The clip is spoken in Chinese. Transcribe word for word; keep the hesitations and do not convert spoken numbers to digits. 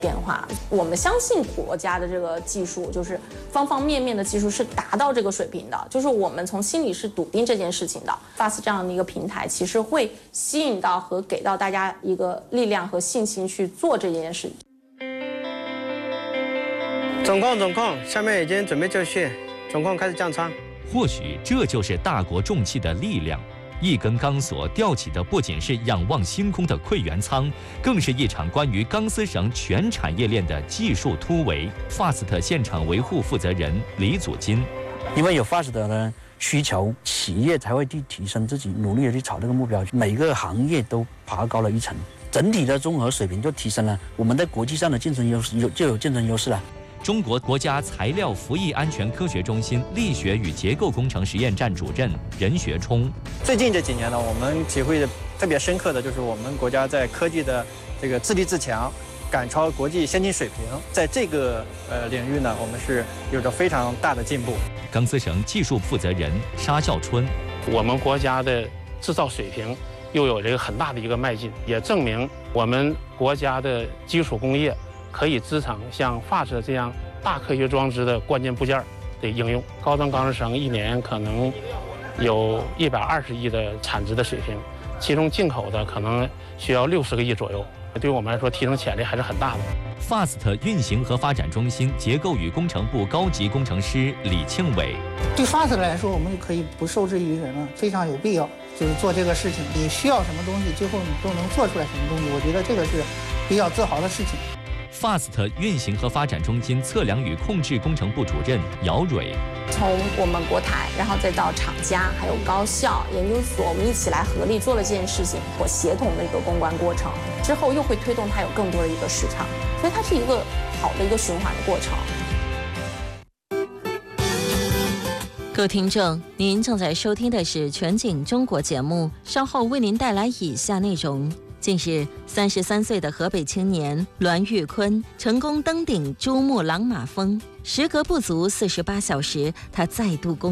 变化。我们相信国家的这个技术，就是方方面面的技术是达到这个水平的，就是我们从心里是笃定这件事情的。F A S T 这样的一个平台，其实会吸引到和给到大家一个力量和信心去做这件事。 总控，总控，下面已经准备就绪，总控开始降舱。 或许这就是大国重器的力量。一根钢索吊起的不仅是仰望星空的馈源舱，更是一场关于钢丝绳全产业链的技术突围。F A S T 现场维护负责人李祖金， 因为有 F A S T 的需求，企业才会去提升自己，努力的去朝这个目标。每个行业都爬高了一层，整体的综合水平就提升了，我们在国际上的竞争优势有就有竞争优势了。 中国国家材料服役安全科学中心力学与结构工程实验站主任任学冲， 最近这几年呢，我们体会的特别深刻的就是我们国家在科技的这个自立自强，赶超国际先进水平，在这个呃领域呢，我们是有着非常大的进步。 钢丝绳技术负责人沙孝春， 我们国家的制造水平又有这个很大的一个迈进，也证明我们国家的基础工业可以支撑像 F A S T 这样大科学装置的关键部件的应用。高端钢丝绳一年可能有一百二十亿的产值的水平，其中进口的可能需要六十个亿左右。对于我们来说，提升潜力还是很大的。 F A S T 运行和发展中心结构与工程部高级工程师李庆伟， 对 F A S T 来说，我们可以不受制于人了，非常有必要，就是做这个事情。你需要什么东西，最后你都能做出来什么东西。我觉得这个是比较自豪的事情。 F A S T 运行和发展中心测量与控制工程部主任姚蕊， 从我们国台，然后再到厂家，还有高校、研究所，我们一起来合力做了这件事情，或协同的一个公关过程，之后又会推动它有更多的一个市场，所以它是一个好的一个循环的过程。 各位听众，您正在收听的是全景中国节目，稍后为您带来以下内容。近日，三十三岁的河北青年栾玉坤成功登顶珠穆朗玛峰，时隔不足四十八小时，他再度攻